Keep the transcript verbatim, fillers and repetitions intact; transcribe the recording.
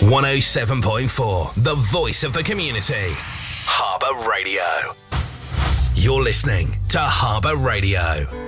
one oh seven point four, the voice of the community. Harbour Radio. You're listening to Harbour Radio.